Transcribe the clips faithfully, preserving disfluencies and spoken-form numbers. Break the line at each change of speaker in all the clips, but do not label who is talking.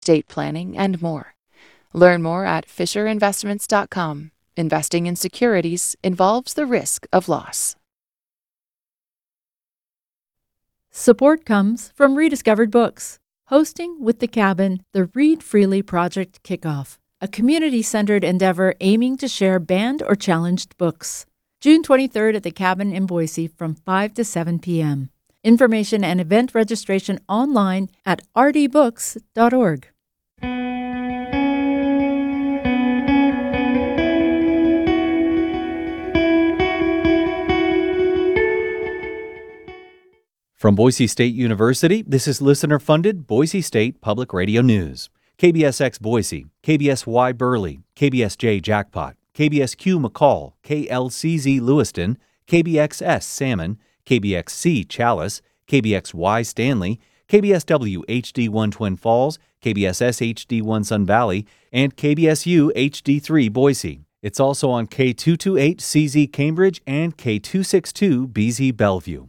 estate planning, and more. Learn more at fisher investments dot com. Investing in securities involves the risk of loss.
Support comes from Rediscovered Books, hosting With the Cabin, the Read Freely Project Kickoff, a community-centered endeavor aiming to share banned or challenged books. June twenty-third at the Cabin in Boise from five to seven p.m. Information and event registration online at r d books dot org.
From Boise State University, this is listener-funded Boise State Public Radio News. K B S X Boise, K B S Y Burley, K B S J Jackpot, K B S Q McCall, K L C Z Lewiston, K B X S Salmon, K B X C Chalice, K B X Y Stanley, K B S W H D one Twin Falls, K B S S H D one Sun Valley, and K B S U H D three Boise. It's also on K two twenty-eight C Z Cambridge and K two sixty-two B Z Bellevue.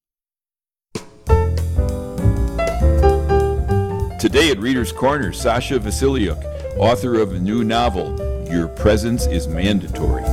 Today at Reader's Corner, Sasha Vasyliuk, author of the new novel, Your Presence is Mandatory.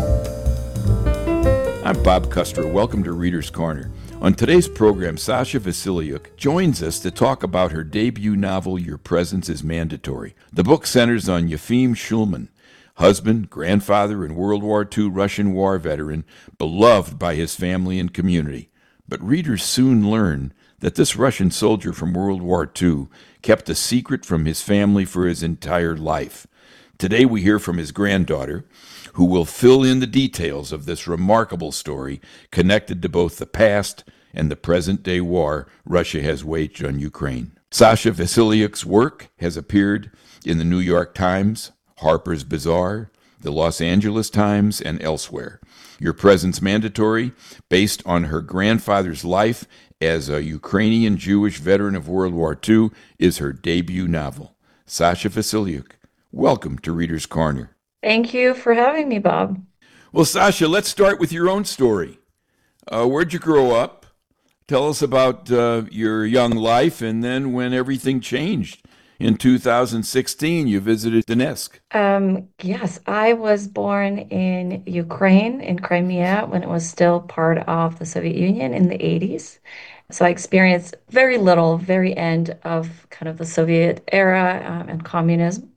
I'm Bob Kustra. Welcome to Reader's Corner. On today's program, Sasha Vasyliuk joins us to talk about her debut novel, Your Presence is Mandatory. The book centers on Yefim Shulman, husband, grandfather, and World War Two Russian war veteran, beloved by his family and community. But readers soon learn that this Russian soldier from World War Two kept a secret from his family for his entire life. Today we hear from his granddaughter, who will fill in the details of this remarkable story connected to both the past and the present-day war Russia has waged on Ukraine. Sasha Vasyliuk's work has appeared in the New York Times, Harper's Bazaar, the Los Angeles Times, and elsewhere. Your Presence Mandatory, based on her grandfather's life as a Ukrainian Jewish veteran of World War Two, is her debut novel. Sasha Vasyliuk, welcome to Reader's Corner.
Thank you for having me, Bob.
Well, Sasha, let's start with your own story. Uh, where'd you grow up? Tell us about uh, your young life, and then when everything changed. In two thousand sixteen, you visited Donetsk.
Um, yes, I was born in Ukraine, in Crimea, when it was still part of the Soviet Union in the eighties. So I experienced very little, very end of kind of the Soviet era um, and communism.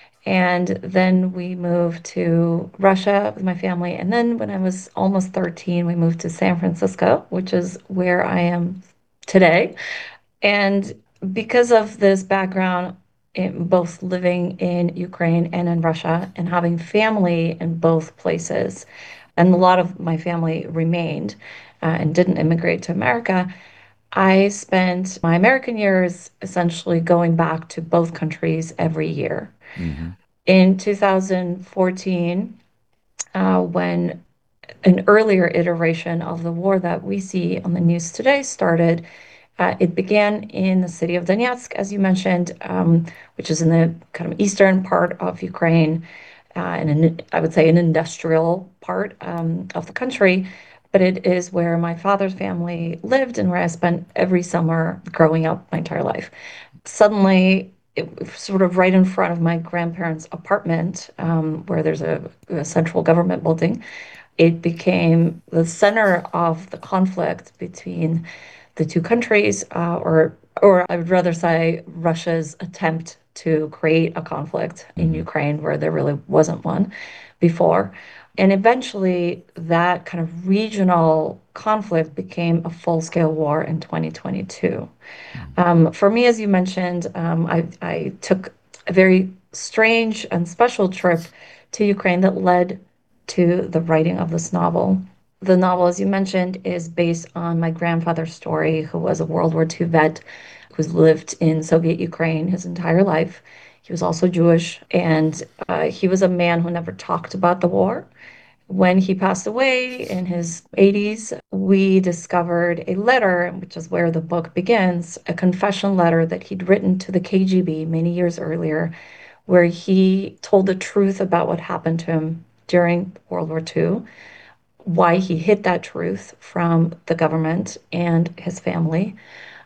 And then we moved to Russia with my family. And then when I was almost thirteen, we moved to San Francisco, which is where I am today. And because of this background, in both living in Ukraine and in Russia and having family in both places, and a lot of my family remained uh, and didn't immigrate to America, I spent my American years essentially going back to both countries every year. Mm-hmm. In two thousand fourteen, uh, when an earlier iteration of the war that we see on the news today started, Uh, it began in the city of Donetsk, as you mentioned, um, which is in the kind of eastern part of Ukraine, uh, and an, I would say an industrial part um, of the country. But it is where my father's family lived and where I spent every summer growing up my entire life. Suddenly, it was sort of right in front of my grandparents' apartment, um, where there's a, a central government building, it became the center of the conflict between the two countries, uh, or or I would rather say Russia's attempt to create a conflict in mm-hmm. Ukraine where there really wasn't one before. And eventually that kind of regional conflict became a full-scale war in twenty twenty-two. Mm-hmm. Um, for me, as you mentioned, um, I, I took a very strange and special trip to Ukraine that led to the writing of this novel. The novel, as you mentioned, is based on my grandfather's story, who was a World War Two vet who's lived in Soviet Ukraine his entire life. He was also Jewish, and uh, he was a man who never talked about the war. When he passed away in his eighties, we discovered a letter, which is where the book begins, a confession letter that he'd written to the K G B many years earlier, where he told the truth about what happened to him during World War Two, why he hid that truth from the government and his family,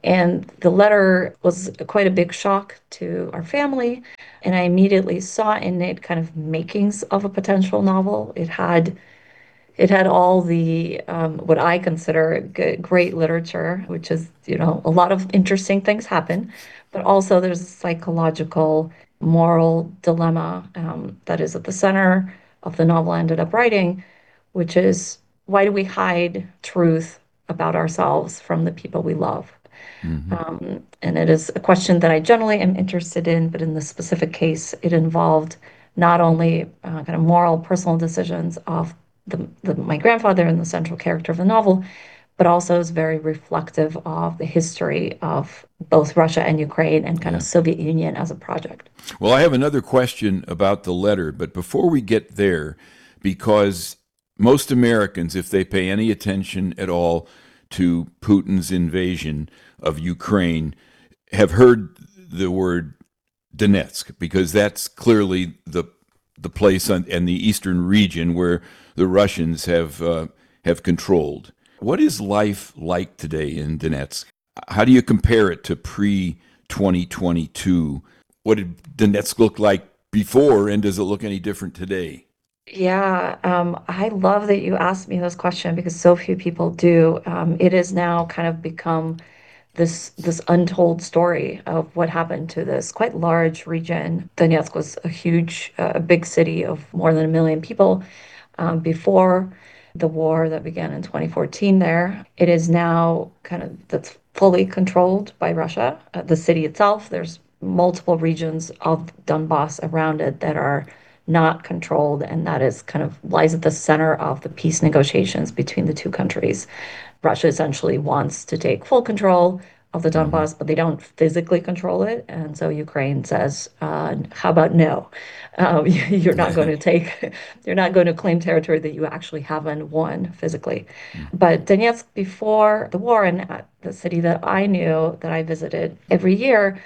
And the letter was quite a big shock to our family. And I immediately saw in it kind of makings of a potential novel. It had it had all the um, what I consider g- great literature, which is, you know, a lot of interesting things happen, but also there's a psychological, moral dilemma um, that is at the center of the novel I ended up writing, which is why do we hide truth about ourselves from the people we love?
Mm-hmm.
Um, and it is a question that I generally am interested in, but in this specific case, it involved not only uh, kind of moral, personal decisions of the, the, my grandfather and the central character of the novel, but also is very reflective of the history of both Russia and Ukraine and kind of
Yeah.
Soviet Union as a project.
Well, I have another question about the letter, but before we get there, because most Americans, if they pay any attention at all to Putin's invasion of Ukraine, have heard the word Donetsk, because that's clearly the the place on, and the eastern region where the Russians have uh, have controlled. What is life like today in Donetsk? How do you compare it to pre twenty twenty-two? What did Donetsk look like before, and does it look any different today?
Yeah, um, I love that you asked me this question because so few people do. Um, it has now kind of become this this untold story of what happened to this quite large region. Donetsk was a huge, uh, a big city of more than a million people um, before the war that began in twenty fourteen there. It is now kind of that's fully controlled by Russia. Uh, the city itself, there's multiple regions of Donbass around it that are not controlled, and that is kind of lies at the center of the peace negotiations between the two countries. Russia essentially wants to take full control of the
Mm-hmm.
Donbass, but they don't physically control it. And so Ukraine says, uh, how about no? Um, you're not going to take, you're not going to claim territory that you actually haven't won physically. But Donetsk, before the war, and uh, the city that I knew that I visited every year,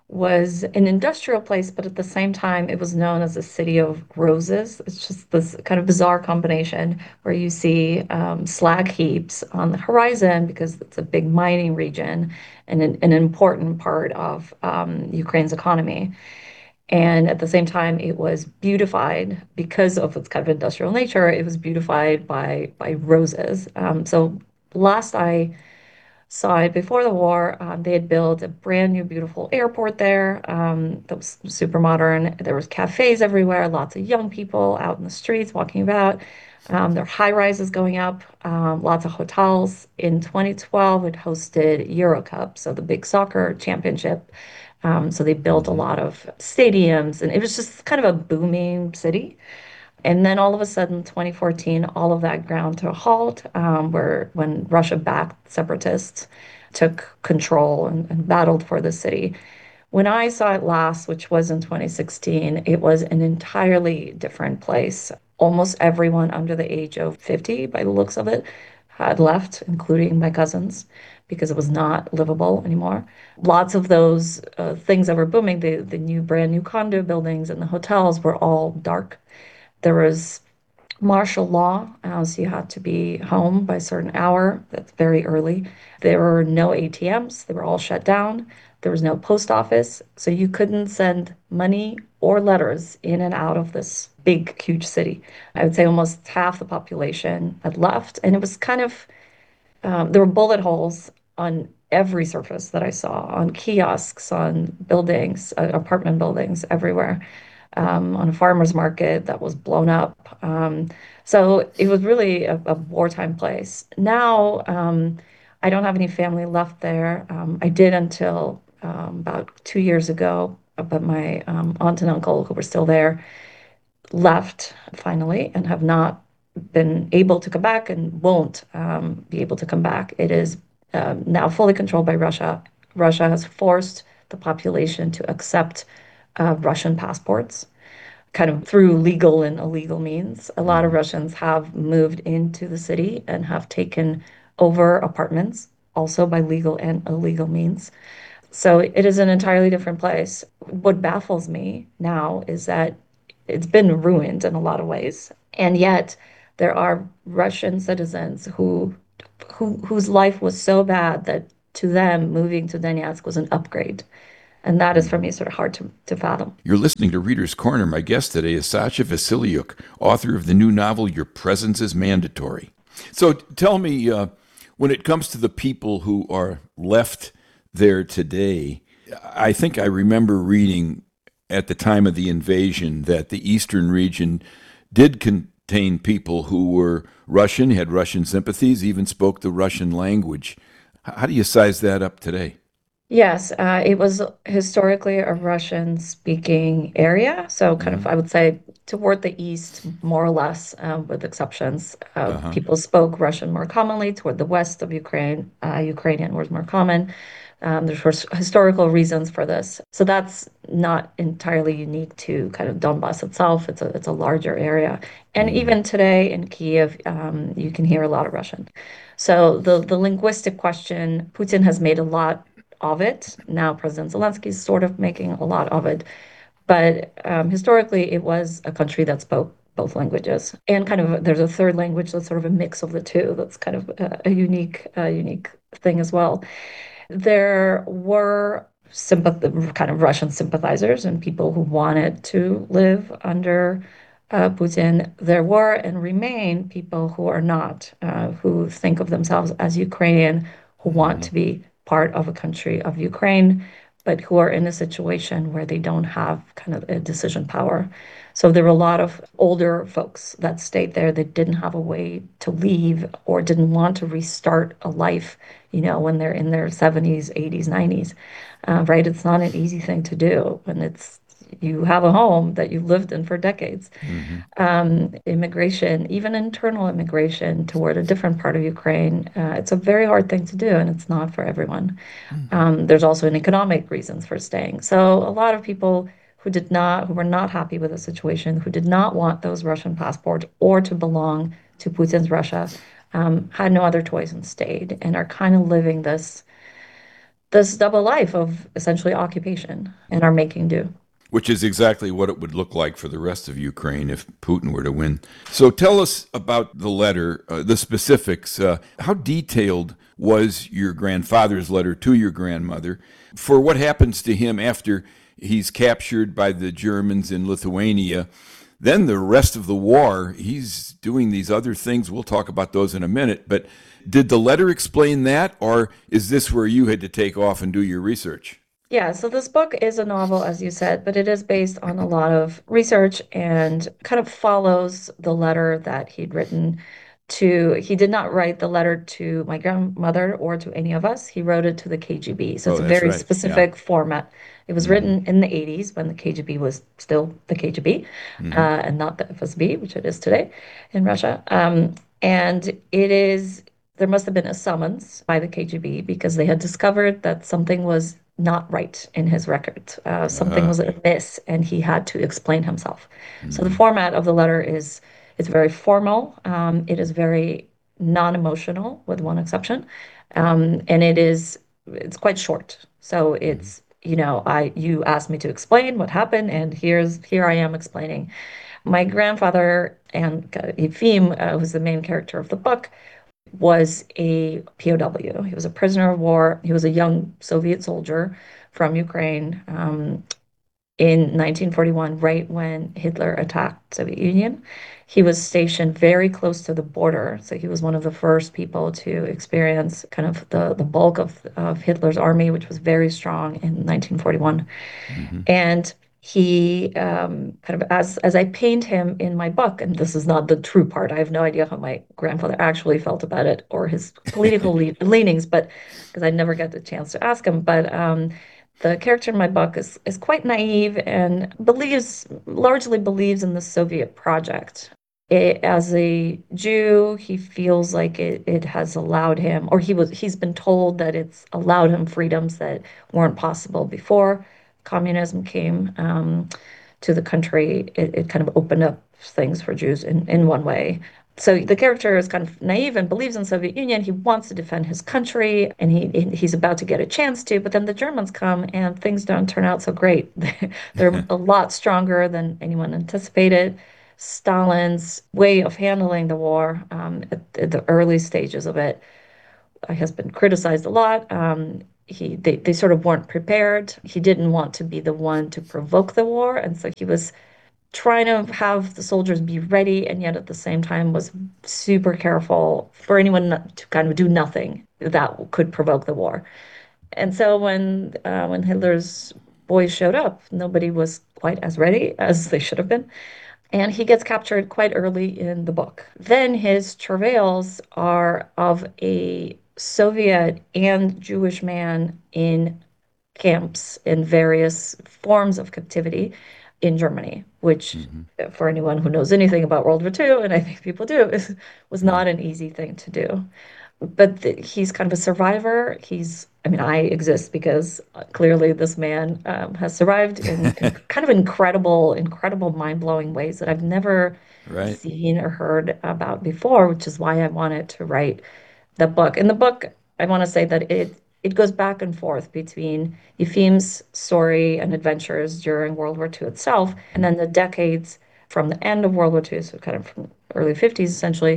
was an industrial place, but at the same time, it was known as a city of roses. It's just this kind of bizarre combination where you see um, slag heaps on the horizon because it's a big mining region and an, an important part of um, Ukraine's economy. And at the same time, it was beautified because of its kind of industrial nature. It was beautified by by roses. Um, so last I saw it before the war. Um, they had built a brand new, beautiful airport there um, that was super modern. There was cafes everywhere, lots of young people out in the streets walking about. Um, there are high rises going up, um, lots of hotels. In twenty twelve, it hosted Eurocup, so the big soccer championship. Um, so they built a
Mm-hmm.
lot of stadiums, and it was just kind of a booming city. And then all of a sudden, twenty fourteen, all of that ground to a halt, um, where when Russia-backed separatists took control and, and battled for the city. When I saw it last, which was in twenty sixteen, it was an entirely different place. Almost everyone under the age of fifty, by the looks of it, had left, including my cousins, because it was not livable anymore. Lots of those uh, things that were booming, the, the new brand new condo buildings and the hotels were all dark. There was martial law, as you had to be home by a certain hour. That's very early. There were no A T Ms, they were all shut down. There was no post office, so you couldn't send money or letters in and out of this big, huge city. I would say almost half the population had left, and it was kind of um, there were bullet holes on every surface that I saw, on kiosks, on buildings, uh, apartment buildings everywhere, um, on a farmer's market that was blown up. Um, so it was really a, a wartime place. Now, um, I don't have any family left there. Um, I did until um, about two years ago, but my um, aunt and uncle, who were still there, left finally and have not been able to come back and won't um, be able to come back. It is um, now fully controlled by Russia. Russia has forced the population to accept uh, Russian passports, kind of through legal and illegal means. A lot of
Mm-hmm.
Russians have moved into the city and have taken over apartments, also by legal and illegal means. So it is an entirely different place. What baffles me now is that it's been ruined in a lot of ways. And yet there are Russian citizens who who whose life was so bad that to them, moving to Donetsk was an upgrade. And that is, for me, sort of hard to, to fathom.
You're listening to Reader's Corner. My guest today is Sasha Vasylyuk, author of the new novel, Your Presence is Mandatory. So tell me, uh, when it comes to the people who are left there today, I think I remember reading at the time of the invasion that the eastern region did contain people who were Russian, had Russian sympathies, even spoke the Russian language. How do you size that up today?
Yes, uh, it was historically a Russian-speaking area. So kind of, I would say, toward the east, more or less, um, with exceptions. Uh,
Uh-huh.
People spoke Russian more commonly. Toward the west of Ukraine, uh, Ukrainian was more common. Um, there's his- historical reasons for this. So that's not entirely unique to kind of Donbass itself. It's a it's a larger area. And even today in Kiev, um, you can hear a lot of Russian. So the the linguistic question, Putin has made a lot of it. Now President Zelensky is sort of making a lot of it. But um, historically, it was a country that spoke both languages. And kind of there's a third language that's sort of a mix of the two. That's kind of a, a unique, a unique thing as well. There were sympath- kind of Russian sympathizers and people who wanted to live under uh, Putin. There were and remain people who are not, uh, who think of themselves as Ukrainian, who want to be part of a country of Ukraine, but who are in a situation where they don't have kind of a decision power. So there were a lot of older folks that stayed there that didn't have a way to leave or didn't want to restart a life, you know, when they're in their seventies, eighties, nineties, uh, right? It's not an easy thing to do when it's you have a home that you've lived in for decades. Um, immigration, even internal immigration toward a different part of Ukraine, uh, it's a very hard thing to do, and it's not for everyone. Um, there's also an economic reasons for staying. So a lot of people who did not, who were not happy with the situation, who did not want those Russian passports or to belong to Putin's Russia, um, had no other choice and stayed, and are kind of living this this double life of essentially occupation and are making do.
Which is exactly what it would look like for the rest of Ukraine if Putin were to win. So tell us about the letter, uh, the specifics. Uh, how detailed was your grandfather's letter to your grandmother for what happens to him after he's captured by the Germans in Lithuania? Then the rest of the war, he's doing these other things. We'll talk about those in a minute. But did the letter explain that, or is this where you had to take off and do your research?
Yeah, so this book is a novel, as you said, but it is based on a lot of research and kind of follows the letter that he'd written to, he did not write the letter to my grandmother or to any of us. He wrote it to the K G B. So
Oh,
it's a
that's
very
right. Yeah.
specific format. It was written in the eighties when the K G B was still the K G B uh, and not the F S B, which it is today in Russia. Um, and it is, there must have been a summons by the K G B because they had discovered that something was not right in his record. Uh, something was amiss, and he had to explain himself. So the format of the letter is it's very formal. Um, it is very non-emotional, with one exception, um, and it is it's quite short. So it's you know I you asked me to explain what happened, and here's here I am explaining. My grandfather and uh, Efim, uh, who's the main character of the book, was a P O W. He was a prisoner of war. He was a young Soviet soldier from Ukraine um, in nineteen forty-one, right when Hitler attacked Soviet Union. He was stationed very close to the border, so he was one of the first people to experience kind of the, the bulk of, of Hitler's army, which was very strong in nineteen forty-one. And he um, kind of, as as I paint him in my book, and this is not the true part, I have no idea how my grandfather actually felt about it or his political le- leanings, but because I never get the chance to ask him. But um, the character in my book is is quite naive and believes largely believes in the Soviet project. It, as a Jew, he feels like it, it has allowed him, or he was he's been told that it's allowed him freedoms that weren't possible before communism came um, to the country. It, it kind of opened up things for Jews in, in one way. So the character is kind of naive and believes in Soviet Union. He wants to defend his country, and he he's about to get a chance to. But then the Germans come, and things don't turn out so great. They're a lot stronger than anyone anticipated. Stalin's way of handling the war um, at, at the early stages of it has been criticized a lot. Um, he they, they sort of weren't prepared. He didn't want to be the one to provoke the war, and so he was trying to have the soldiers be ready, and yet at the same time was super careful for anyone to kind of do nothing that could provoke the war. And so when uh, when Hitler's boys showed up, nobody was quite as ready as they should have been. And he gets captured quite early in the book. Then his travails are of a Soviet and Jewish man in camps in various forms of captivity in Germany, which, mm-hmm. for anyone who knows anything about World War Two, and I think people do, is, was not an easy thing to do. But the, he's kind of a survivor. He's, I mean, I exist because clearly this man um, has survived in kind of incredible, incredible, mind-blowing ways that I've never right. seen or heard about before, which is why I wanted to write the book. In the book, I want to say that it it goes back and forth between Yefim's story and adventures during World War Two itself, and then the decades from the end of World War Two, so kind of from early fifties essentially,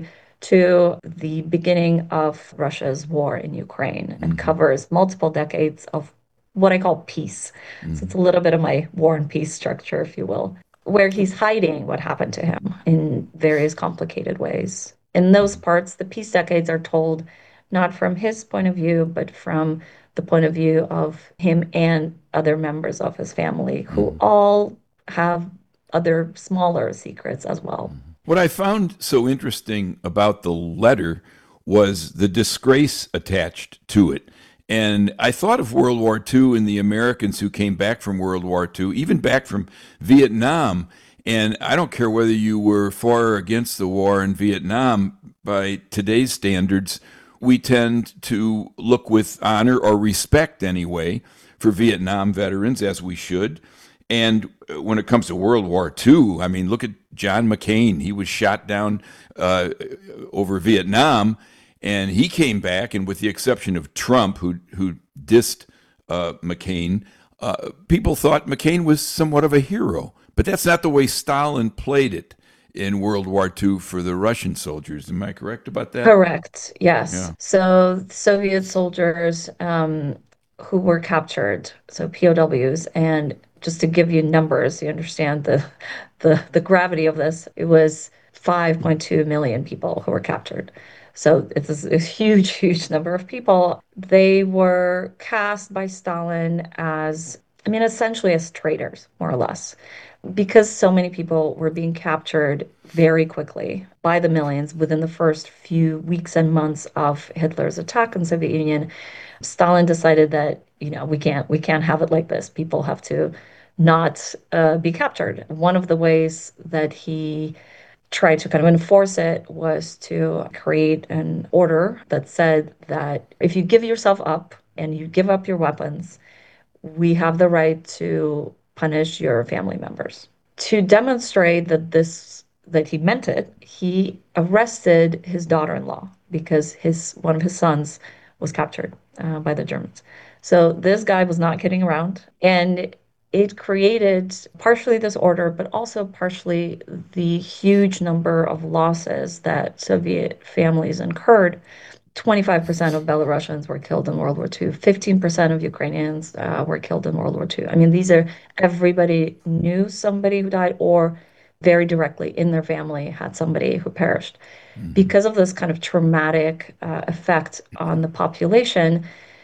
to the beginning of Russia's war in Ukraine, mm-hmm. and covers multiple decades of what I call peace. Mm-hmm. So it's a little bit of my war and peace structure, if you will, where he's hiding what happened to him in various complicated ways. In those parts, the peace decades are told not from his point of view, but from the point of view of him and other members of his family, who mm-hmm. all have other smaller secrets as well.
What I found so interesting about the letter was the disgrace attached to it. And I thought of World War Two and the Americans who came back from World War Two, even back from Vietnam. And I don't care whether you were for or against the war in Vietnam, by today's standards, we tend to look with honor or respect anyway for Vietnam veterans, as we should. And when it comes to World War Two, I mean, look at John McCain. He was shot down uh, over Vietnam, and he came back, and with the exception of Trump, who who dissed uh, McCain, uh, people thought McCain was somewhat of a hero. But that's not the way Stalin played it in World War Two for the Russian soldiers. Am I correct about that?
Correct, yes. Yeah. So Soviet soldiers um, who were captured, so P O Ws, and just to give you numbers, you understand the the, the gravity of this, it was five point two million people who were captured. So it's a, a huge, huge number of people. They were cast by Stalin as, I mean, essentially as traitors, more or less. Because so many people were being captured very quickly by the millions within the first few weeks and months of Hitler's attack on the Soviet Union, Stalin decided that, you know, we can't we can't have it like this. People have to not uh, be captured. One of the ways that he tried to kind of enforce it was to create an order that said that if you give yourself up and you give up your weapons, we have the right to punish your family members. To demonstrate that this that he meant it, he arrested his daughter-in-law because his one of his sons was captured uh, by the Germans. So this guy was not kidding around, and it created partially this order, but also partially the huge number of losses that Soviet families incurred. twenty-five percent of Belarusians were killed in World War Two. fifteen percent of Ukrainians uh, were killed in World War Two. I mean, these are, everybody knew somebody who died or very directly in their family had somebody who perished. Mm-hmm. Because of this kind of traumatic uh, effect on the population,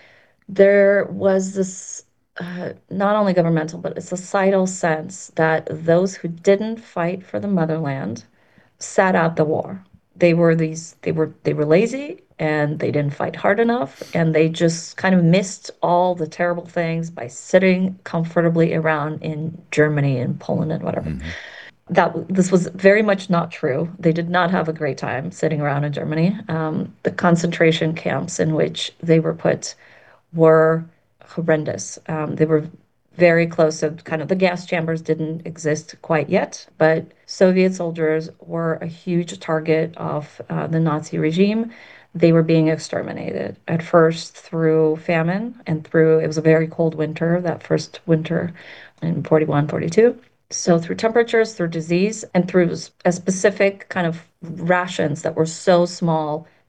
there was this uh, not only governmental, but a societal sense that those who didn't fight for the motherland sat out the war. They were these, they were, they were lazy, and they didn't fight hard enough, and they just kind of missed all the terrible things by sitting comfortably around in Germany and Poland and whatever. Mm-hmm. That this was very much not true. They did not have a great time sitting around in Germany. Um, the concentration camps in which they were put were horrendous. Um, they were very close to kind of, the gas chambers didn't exist quite yet, but Soviet soldiers were a huge target of uh, the Nazi regime. They were being exterminated at first through famine and through, it was a very cold winter, that first winter in forty-one, forty-two. So through temperatures, through disease, and through a specific kind of rations that were so small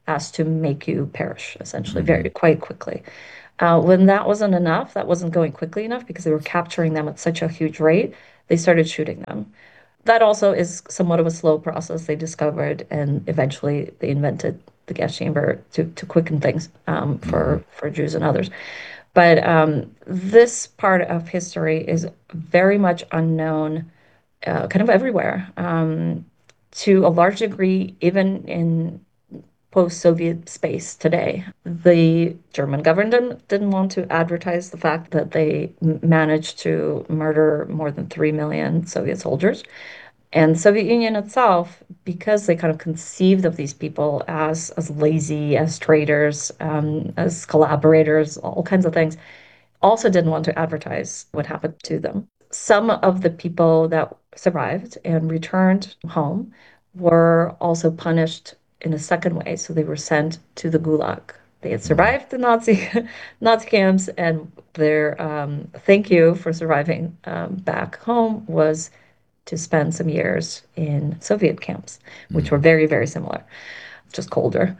as to make you perish, essentially, mm-hmm. very quite quickly. Uh, when that wasn't enough, that wasn't going quickly enough because they were capturing them at such a huge rate, they started shooting them. That also is somewhat of a slow process. They discovered and eventually they invented the gas chamber to, to quicken things um, for, mm-hmm. for Jews and others. But um, this part of history is very much unknown uh, kind of everywhere. Um, to a large degree, even in post-Soviet space today. The German government didn't want to advertise the fact that they managed to murder more than three million Soviet soldiers. And the Soviet Union itself, because they kind of conceived of these people as, as lazy, as traitors, um, as collaborators, all kinds of things, also didn't want to advertise what happened to them. Some of the people that survived and returned home were also punished in a second way. So they were sent to the Gulag. They had survived the Nazi Nazi camps, and their um, thank you for surviving um, back home was to spend some years in Soviet camps, which were very, very similar, just colder.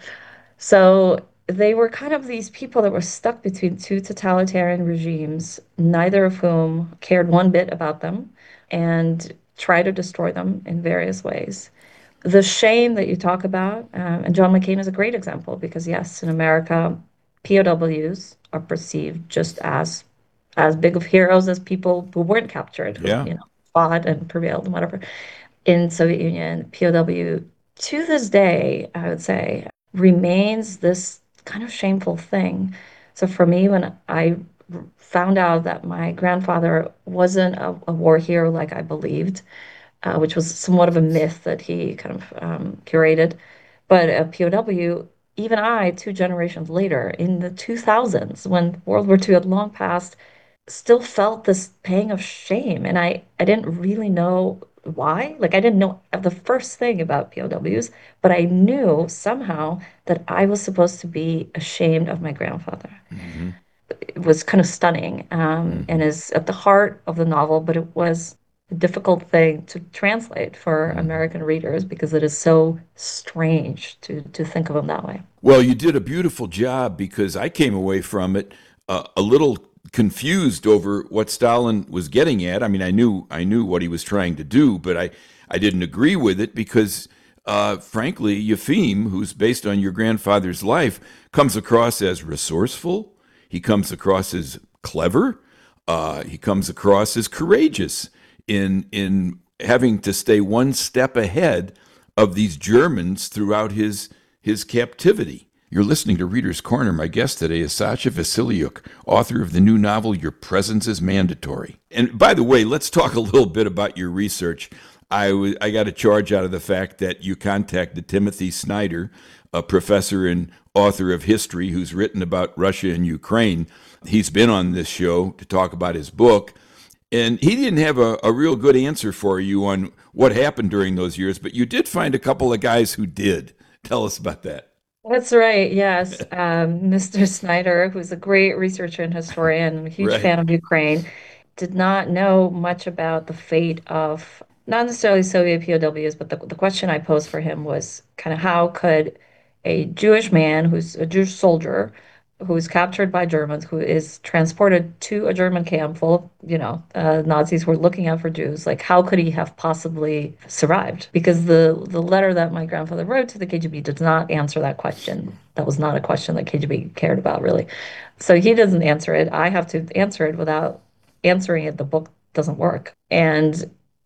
So they were kind of these people that were stuck between two totalitarian regimes, neither of whom cared one bit about them and tried to destroy them in various ways. The shame that you talk about, um, and John McCain is a great example because, yes, in America, P O Ws are perceived just as as big of heroes as people who weren't captured, who,
yeah.
you know, fought and prevailed and whatever. In Soviet Union, P O W, to this day, I would say, remains this kind of shameful thing. So for me, when I found out that my grandfather wasn't a, a war hero like I believed, uh, which was somewhat of a myth that he kind of um, curated, but a P O W, even I, two generations later, in the two thousands, when World War Two had long passed, still felt this pang of shame. And I, I didn't really know why. Like, I didn't know the first thing about P O Ws, but I knew somehow that I was supposed to be ashamed of my grandfather. Mm-hmm. It was kind of stunning um, mm-hmm. and is at the heart of the novel, but it was a difficult thing to translate for mm-hmm. American readers because it is so strange to, to think of him that way.
Well, you did a beautiful job because I came away from it uh, a little confused over what Stalin was getting at. I mean, I knew I knew what he was trying to do, but I, I didn't agree with it because, uh, frankly, Yefim, who's based on your grandfather's life, comes across as resourceful. He comes across as clever. Uh, he comes across as courageous in in having to stay one step ahead of these Germans throughout his his captivity. You're listening to Reader's Corner. My guest today is Sasha Vasylyuk, author of the new novel, Your Presence is Mandatory. And by the way, let's talk a little bit about your research. I, w- I got a charge out of the fact that you contacted Timothy Snyder, a professor and author of history who's written about Russia and Ukraine. He's been on this show to talk about his book. And he didn't have a, a real good answer for you on what happened during those years, but you did find a couple of guys who did. Tell us about that.
That's right. Yes. Um, Mister Snyder, who's a great researcher and historian, a huge
Right.
fan of Ukraine, did not know much about the fate of not necessarily Soviet P O Ws, but the, the question I posed for him was kind of how could a Jewish man who's a Jewish soldier who is captured by Germans, who is transported to a German camp full of, you know, uh, Nazis who were looking out for Jews, like how could he have possibly survived? Because the, the letter that my grandfather wrote to the K G B did not answer that question. That was not a question that K G B cared about, really. So he doesn't answer it. I have to answer it. Without answering it, the book doesn't work. And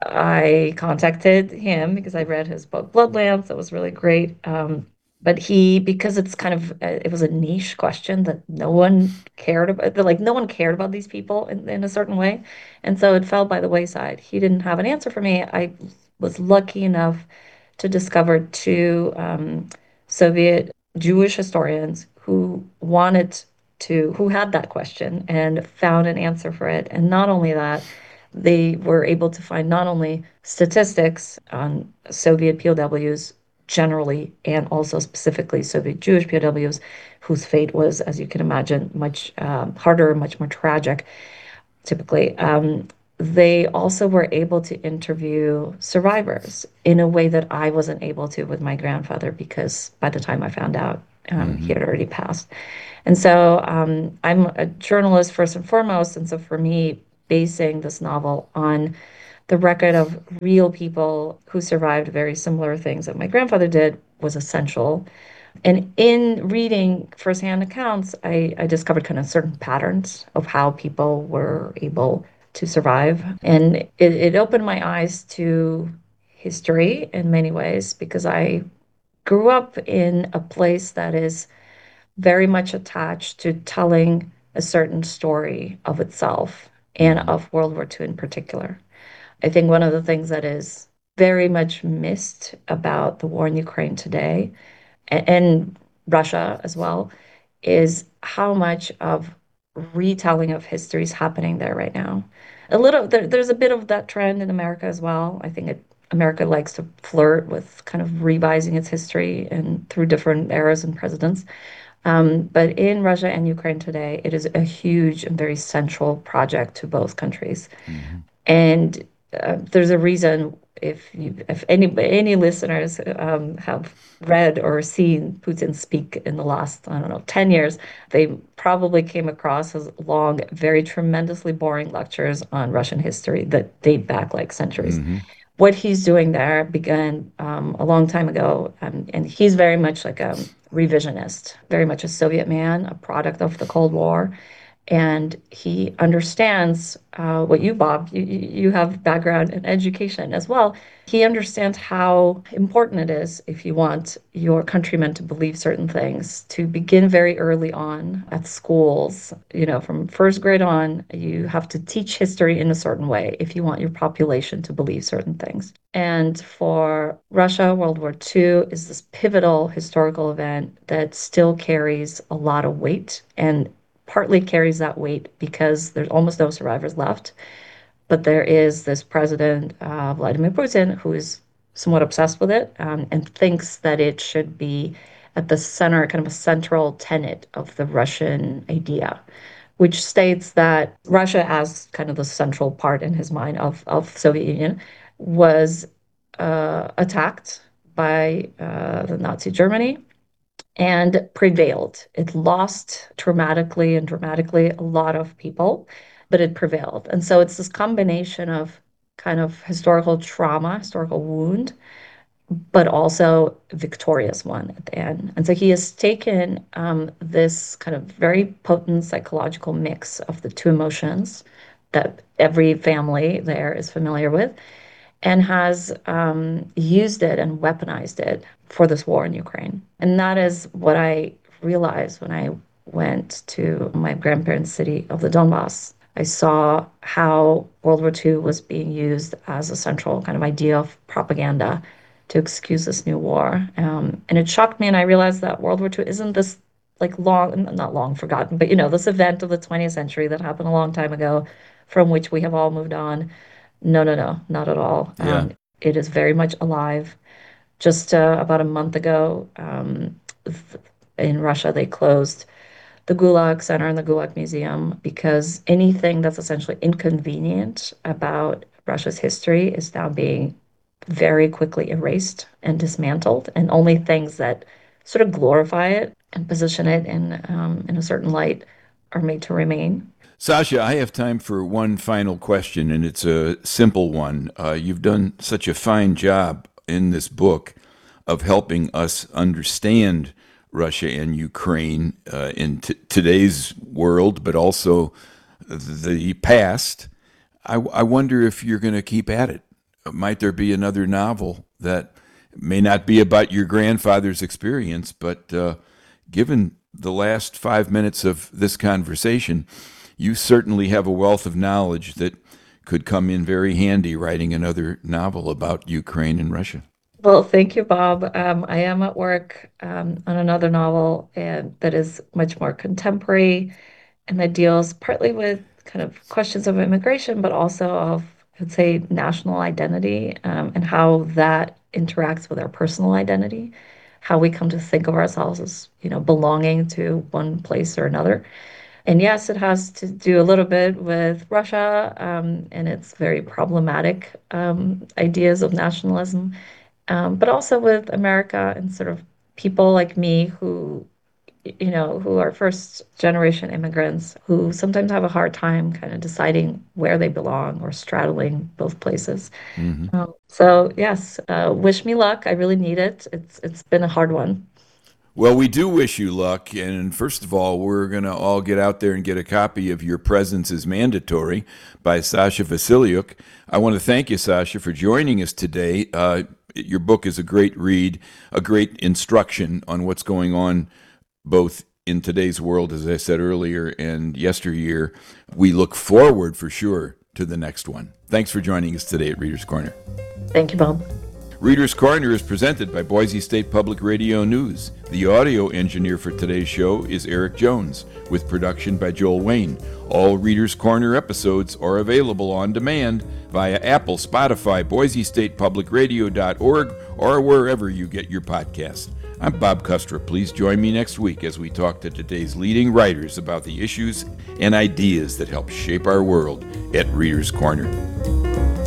I contacted him because I read his book, Blood Lamps. That was really great. Um, But he, because it's kind of, uh, it was a niche question that no one cared about, like no one cared about these people in, in a certain way. And so it fell by the wayside. He didn't have an answer for me. I was lucky enough to discover two um, Soviet Jewish historians who wanted to, who had that question and found an answer for it. And not only that, they were able to find not only statistics on Soviet P O Ws generally, and also specifically Soviet Jewish P O Ws, whose fate was, as you can imagine, much um, harder, much more tragic, typically. Um, they also were able to interview survivors in a way that I wasn't able to with my grandfather, because by the time I found out, um, he
Mm-hmm.
had already passed. And so um, I'm a journalist first and foremost. And so for me, basing this novel on the record of real people who survived very similar things that my grandfather did was essential. And in reading firsthand accounts, I, I discovered kind of certain patterns of how people were able to survive. And it, it opened my eyes to history in many ways, because I grew up in a place that is very much attached to telling a certain story of itself and
Mm-hmm.
of World War Two in particular. I think one of the things that is very much missed about the war in Ukraine today, a- and Russia as well, is how much of retelling of history is happening there right now. A little there, there's a bit of that trend in America as well. I think it, America likes to flirt with kind of revising its history and through different eras and presidents. Um, but in Russia and Ukraine today, it is a huge and very central project to both countries.
Mm-hmm.
And uh, there's a reason, if you, if any any listeners um, have read or seen Putin speak in the last, I don't know, ten years, they probably came across his long, very tremendously boring lectures on Russian history that date back like centuries.
Mm-hmm.
What he's doing there began um, a long time ago, um, and he's very much like a revisionist, very much a Soviet man, a product of the Cold War, and he understands uh, what you, Bob, you, you have background in education as well. He understands how important it is, if you want your countrymen to believe certain things, to begin very early on at schools. You know, from first grade on, you have to teach history in a certain way if you want your population to believe certain things. And for Russia, World War Two is this pivotal historical event that still carries a lot of weight, and partly carries that weight because there's almost no survivors left. But there is this president, uh, Vladimir Putin, who is somewhat obsessed with it, um, and thinks that it should be at the center, kind of a central tenet of the Russian idea, which states that Russia, as kind of the central part in his mind of, of Soviet Union, was uh, attacked by uh, the Nazi Germany and prevailed. It lost traumatically and dramatically a lot of people, but it prevailed. And so it's this combination of kind of historical trauma, historical wound, but also victorious one at the end. And so he has taken um, this kind of very potent psychological mix of the two emotions that every family there is familiar with, and has um, used it and weaponized it for this war in Ukraine. And that is what I realized when I went to my grandparents' city of the Donbass. I saw how World War Two was being used as a central kind of idea of propaganda to excuse this new war. Um, and it shocked me, and I realized that World War Two isn't this like long, not long forgotten, but you know, this event of the twentieth century that happened a long time ago, from which we have all moved on. No, no, no, not at all.
Yeah.
Um, it is very much alive. Just uh, about a month ago, um, in Russia, they closed the Gulag Center and the Gulag Museum because anything that's essentially inconvenient about Russia's history is now being very quickly erased and dismantled, and only things that sort of glorify it and position it in um, in a certain light are made to remain.
Sasha, I have time for one final question, and it's a simple one. Uh, you've done such a fine job in this book of helping us understand Russia and Ukraine uh, in t- today's world, but also the past. I, I wonder if you're going to keep at it. Might there be another novel that may not be about your grandfather's experience, but uh, given the last five minutes of this conversation, you certainly have a wealth of knowledge that could come in very handy writing another novel about Ukraine and Russia.
Well, thank you, Bob. Um, I am at work um, on another novel and that is much more contemporary and that deals partly with kind of questions of immigration, but also of, I would say, national identity um, and how that interacts with our personal identity, how we come to think of ourselves as, you know, belonging to one place or another. And yes, it has to do a little bit with Russia um, and its very problematic um, ideas of nationalism, um, but also with America and sort of people like me who, you know, who are first generation immigrants who sometimes have a hard time kind of deciding where they belong or straddling both places.
Mm-hmm.
Um, so yes, uh, wish me luck. I really need it. It's it's been a hard one.
Well, we do wish you luck. And first of all, we're going to all get out there and get a copy of Your Presence is Mandatory by Sasha Vasylyuk. I want to thank you, Sasha, for joining us today. Uh, your book is a great read, a great instruction on what's going on both in today's world, as I said earlier, and yesteryear. We look forward for sure to the next one. Thanks for joining us today at Reader's Corner.
Thank you, Bob.
Reader's Corner is presented by Boise State Public Radio News. The audio engineer for today's show is Eric Jones, with production by Joel Wayne. All Reader's Corner episodes are available on demand via Apple, Spotify, Boise State Public Radio dot org, or wherever you get your podcasts. I'm Bob Kustra. Please join me next week as we talk to today's leading writers about the issues and ideas that help shape our world at Reader's Corner.